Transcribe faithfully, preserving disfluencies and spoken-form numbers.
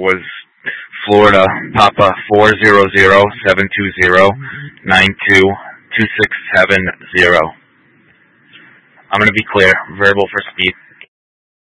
was Florida, Papa four zero zero seven two zero nine two two six seven zero. I'm going to be clear, verbal for speed.